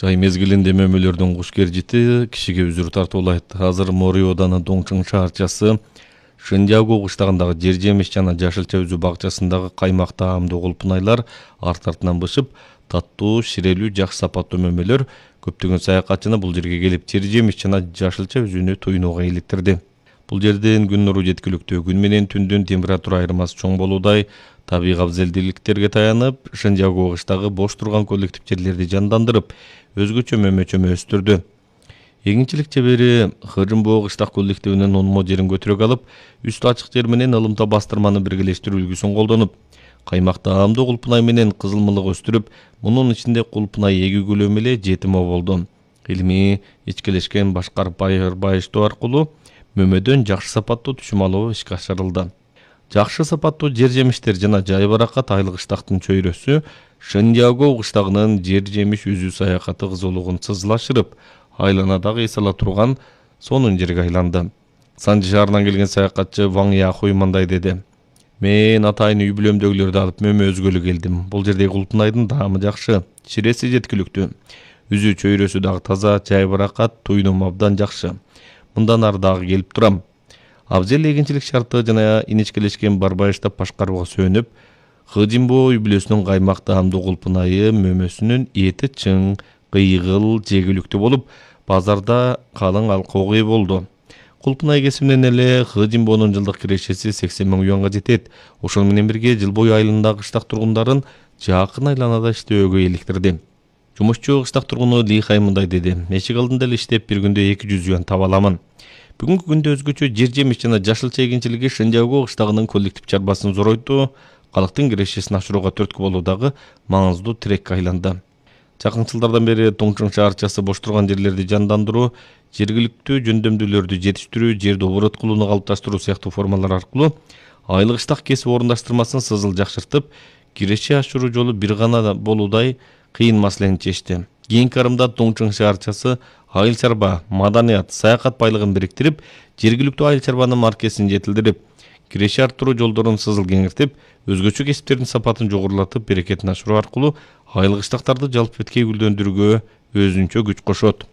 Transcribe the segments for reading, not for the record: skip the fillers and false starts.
Жай мезгилинде мөмөлөрдүн куш кержити кишиге үзүр тартуулайт. Азыр Мориоданын Доңчың шаарчасы Шындягу кыштагындагы жер жемиш жана жашылча үзүү бакчасындагы каймак таамдуу кулпунайлар арт-артынан бышып, таттуу, ширелүү, жакшы сапаттуу мөмөлөр көптөгөн саякатчыны бул жерге келип жер жемиш жана жашылча үзүүнү туйнууга иликтирди. Бул жерден күн нуру жеткиликтүү, күн менен түндүн температура айырмасы чоң болуудай, табигый абзелдүүлүктөргө таянып, Шындягу кыштагы бош турган коллектив жерлерди жандандырып, өзгөчө мөмө-чөмө өстүрдү. Эгинчилик чебери Хыжымбоо кыштак коллективинин онмо жерин көтөрөк алып, үстү ачык жер менен ылымта бастырманы биргелештирүү үлгүсүн колдонуп, каймак таамдуу кулпунай менен кызылмылык өстүрүп, мунун ичинде кулпунай эгүү эле 7 мо болду. Илимий ичкелешкен башкарып байыштоо аркылуу мөмөдөн жакшы сапаттуу түшүм алуу ишке ашырылды. Жакшы сапаттуу жер жемиштер жана жай баракат айлык кыштактын чөйрөсү Шындягу кыштагынын жер жемиш үзүү саякаты кызуулугун сызылашырып, айланадагы эс ала турган сонун жерге айланды. Санжы шаарынан келген саякатчы Ваң Яхуй мындай деди: "Мен атайын үй бүлөмдөгүлөрдү алып мөмө өзгөлү келдим. Бул жердеги кулпунайдын даамы жакшы, ширеси жеткиликтүү. Үзүү чөйрөсү дагы таза, жай баракат, туйнум абдан жакшы. Мындан ары дагы келип турам. Абзел эгинчилик шарты жана иничкелешкен барбайыштап башкарууга сүйөнүп, Хыжымбоо үй бүлөсүнүн каймак таамдуу кулпунайы мөмөсүнүн эти чың, кыйгыл, жегиликтүү болуп, базарда калың алкоого ээ болду. Кулпунай кесиминен эле Хыжымбоонун жылдык кирешеси 80 000 юанга жетет. Ошол менен бирге жыл бою айылындагы кыштак тургундарын жакын айланада иштөөгө иликтирди. Жумушчу кыштак тургуну Ли Хай мындай деди: "Эшик алдында эле иштеп, бир күндө 200 юан таба аламын. Бүгүнкү күндө өзгөчө жер жемиш жана жашылча эгинчилиги Шындягу кыштагынын коллектив чарбасын зоройтуу, калктын кирешесин ашырууга түрткү болуудагы маңыздуу тирекке айланды." Жакын жылдардан бери Доңчың шаарчасы бош турган жерлерди жандандыруу, жергиликтүү жөндөмдүүлөрдү жетиштирүү, жерди оборот кылууну калыпташтыруу сыяктуу формалар аркылуу айлык кыштак кесип орундаштырмасын сызыл жакшыртып, киреше ашыруу жолу бир гана болуудай кыйын маселени чечти. Кийинки арымда Доңчың шаарчасы айыл чарба, маданият, саякат байлыгын бириктирип, жергиликтүү айыл чарбанын маркесин жетилдирип, киреше арттыруу жолдорун сызыл кеңиртип, өзгөчө кесиптердин сапатын жогорулатып, берекетин ашыруу аркылуу айыл кыштактарды жалпы беткей гүлдөндүрүүгө өзүнчө күч кошот.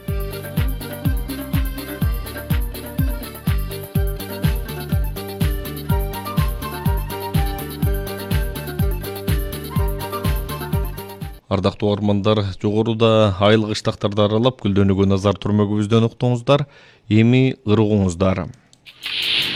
Ардактуу угармандар, жогоруда айыл кыштактарды аралап гүлдөнүүгө назар түрмөгүбүздөн уктуңуздар. Эми ырыгуңуздар.